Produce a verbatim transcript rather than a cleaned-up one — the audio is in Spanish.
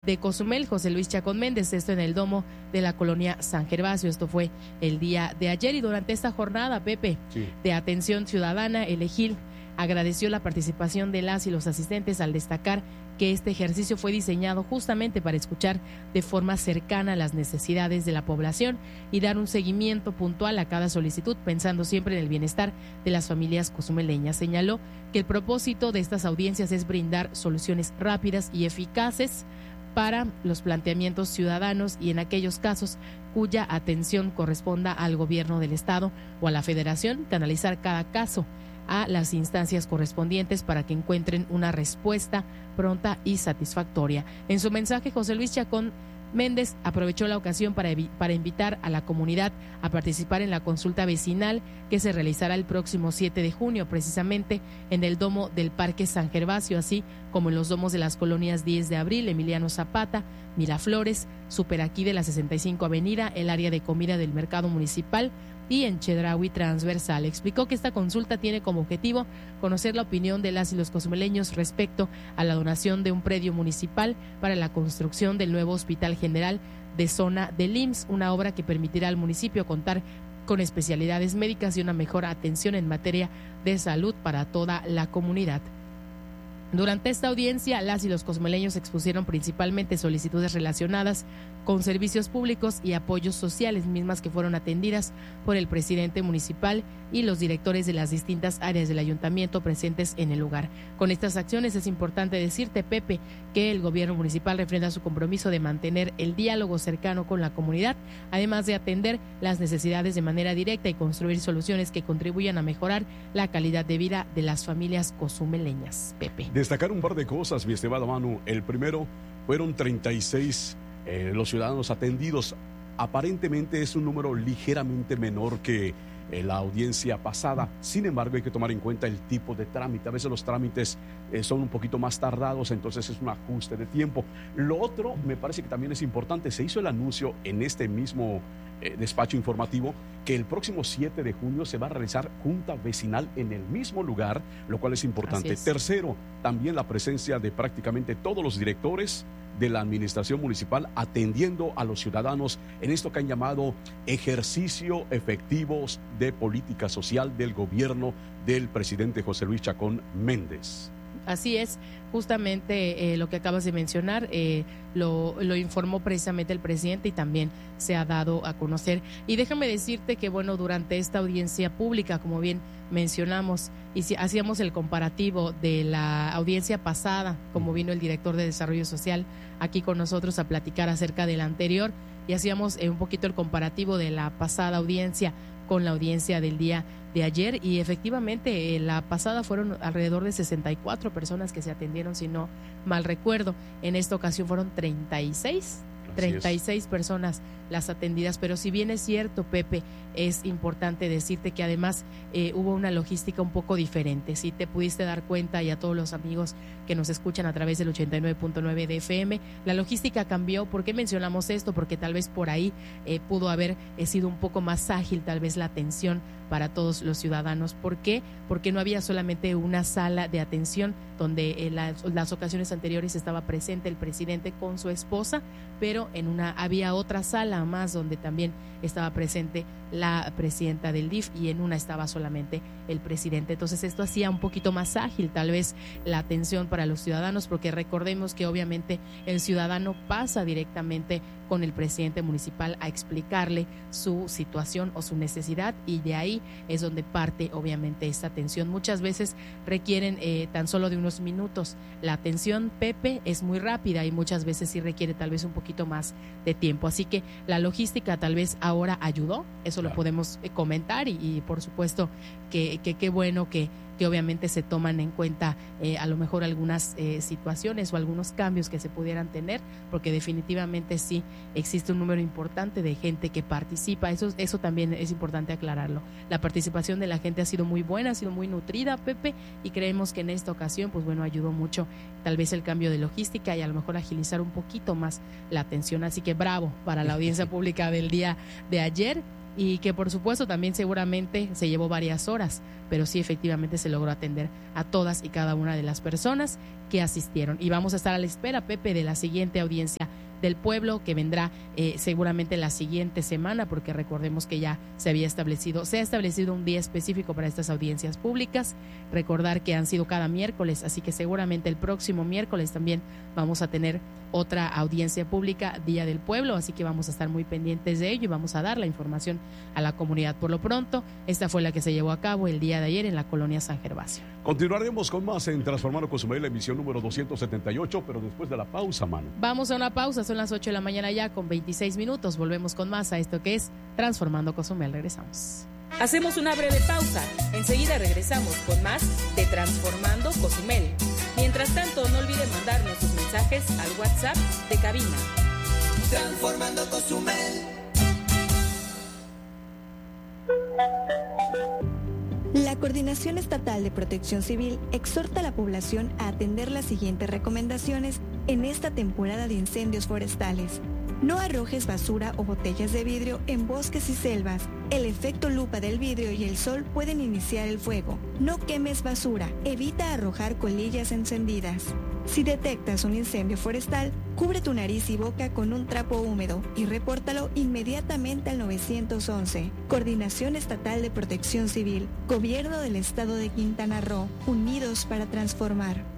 de Cozumel, José Luis Chacón Méndez, esto en el domo de la colonia San Gervasio. Esto fue el día de ayer y durante esta jornada, Pepe, sí. de atención ciudadana, el Ejil agradeció la participación de las y los asistentes al destacar que este ejercicio fue diseñado justamente para escuchar de forma cercana las necesidades de la población y dar un seguimiento puntual a cada solicitud, pensando siempre en el bienestar de las familias cozumeleñas. Señaló que el propósito de estas audiencias es brindar soluciones rápidas y eficaces para los planteamientos ciudadanos y en aquellos casos cuya atención corresponda al gobierno del estado o a la federación, canalizar cada caso a las instancias correspondientes para que encuentren una respuesta pronta y satisfactoria. En su mensaje, José Luis Chacón Méndez aprovechó la ocasión para, para invitar a la comunidad a participar en la consulta vecinal que se realizará el próximo siete de junio, precisamente en el domo del Parque San Gervasio, así como en los domos de las colonias diez de abril, Emiliano Zapata, Miraflores, Superaquí de la sesenta y cinco Avenida, el área de comida del Mercado Municipal y en Chedraui Transversal. Explicó que esta consulta tiene como objetivo conocer la opinión de las y los cozumeleños respecto a la donación de un predio municipal para la construcción del nuevo Hospital General de Zona del I M S S, una obra que permitirá al municipio contar con especialidades médicas y una mejor atención en materia de salud para toda la comunidad. Durante esta audiencia, las y los cozumeleños expusieron principalmente solicitudes relacionadas con servicios públicos y apoyos sociales, mismas que fueron atendidas por el presidente municipal y los directores de las distintas áreas del ayuntamiento presentes en el lugar. Con estas acciones es importante decirte, Pepe, que el gobierno municipal refrenda su compromiso de mantener el diálogo cercano con la comunidad, además de atender las necesidades de manera directa y construir soluciones que contribuyan a mejorar la calidad de vida de las familias cozumeleñas. Pepe. Destacar un par de cosas, mi estimado Manu. El primero, fueron treinta y seis eh, los ciudadanos atendidos. Aparentemente es un número ligeramente menor que eh, la audiencia pasada. Sin embargo, hay que tomar en cuenta el tipo de trámite. A veces los trámites eh, son un poquito más tardados, entonces es un ajuste de tiempo. Lo otro, me parece que también es importante, se hizo el anuncio en este mismo eh, despacho informativo que el próximo siete de junio se va a realizar junta vecinal en el mismo lugar, lo cual es importante. Es. Tercero, también la presencia de prácticamente todos los directores de la administración municipal atendiendo a los ciudadanos en esto que han llamado ejercicio efectivos de política social del gobierno del presidente José Luis Chacón Méndez. Así es, justamente eh, lo que acabas de mencionar eh, lo, lo informó precisamente el presidente y también se ha dado a conocer. Y déjame decirte que, bueno, durante esta audiencia pública, como bien mencionamos, y si hacíamos el comparativo de la audiencia pasada, como vino el director de Desarrollo Social aquí con nosotros a platicar acerca de la anterior, y hacíamos eh, un poquito el comparativo de la pasada audiencia con la audiencia del día de ayer, y efectivamente eh, la pasada fueron alrededor de sesenta y cuatro personas que se atendieron, si no mal recuerdo. En esta ocasión fueron treinta y seis treinta y seis personas las atendidas, pero si bien es cierto, Pepe, es importante decirte que además eh, hubo una logística un poco diferente. Si te pudiste dar cuenta, y a todos los amigos que nos escuchan a través del ochenta y nueve punto nueve de F M, la logística cambió. ¿Por qué mencionamos esto? Porque tal vez por ahí eh, pudo haber eh, sido un poco más ágil tal vez la atención para todos los ciudadanos. ¿Por qué? Porque no había solamente una sala de atención donde en las, las ocasiones anteriores estaba presente el presidente con su esposa, pero en una había otra sala más donde también estaba presente la presidenta del D I F y en una estaba solamente el presidente. Entonces esto hacía un poquito más ágil tal vez la atención para los ciudadanos, porque recordemos que obviamente el ciudadano pasa directamente con el presidente municipal a explicarle su situación o su necesidad, y de ahí es donde parte obviamente esta atención. Muchas veces requieren eh, tan solo de unos minutos. La atención, Pepe, es muy rápida y muchas veces sí requiere tal vez un poquito más de tiempo. Así que la logística tal vez ahora ayudó, eso claro. Lo podemos eh, comentar y, y por supuesto que qué que bueno que que obviamente se toman en cuenta eh, a lo mejor algunas eh, situaciones o algunos cambios que se pudieran tener, porque definitivamente sí existe un número importante de gente que participa. Eso, eso también es importante aclararlo. La participación de la gente ha sido muy buena, ha sido muy nutrida, Pepe, y creemos que en esta ocasión, pues bueno, ayudó mucho tal vez el cambio de logística y a lo mejor agilizar un poquito más la atención. Así que bravo para la audiencia pública del día de ayer. y que por supuesto también seguramente se llevó varias horas, pero sí efectivamente se logró atender a todas y cada una de las personas que asistieron. Y vamos a estar a la espera, Pepe, de la siguiente audiencia del pueblo que vendrá eh, seguramente la siguiente semana, porque recordemos que ya se había establecido, se ha establecido un día específico para estas audiencias públicas. Recordar que han sido cada miércoles, así que seguramente el próximo miércoles también vamos a tener otra audiencia pública, Día del Pueblo, así que vamos a estar muy pendientes de ello y vamos a dar la información a la comunidad. Por lo pronto, esta fue la que se llevó a cabo el día de ayer en la colonia San Gervasio. Continuaremos con más en Transformando Cozumel, la emisión número doscientos setenta y ocho, pero después de la pausa, mano. Vamos a una pausa, son las ocho de la mañana ya con veintiséis minutos. Volvemos con más a esto que es Transformando Cozumel. Regresamos. Hacemos una breve pausa. Enseguida regresamos con más de Transformando Cozumel. Mientras tanto, no olviden mandarnos sus mensajes al WhatsApp de cabina. Transformando Cozumel. La Coordinación Estatal de Protección Civil exhorta a la población a atender las siguientes recomendaciones en esta temporada de incendios forestales. No arrojes basura o botellas de vidrio en bosques y selvas. El efecto lupa del vidrio y el sol pueden iniciar el fuego. No quemes basura. Evita arrojar colillas encendidas. Si detectas un incendio forestal, cubre tu nariz y boca con un trapo húmedo y repórtalo inmediatamente al nueve once. Coordinación Estatal de Protección Civil. Gobierno del Estado de Quintana Roo. Unidos para transformar.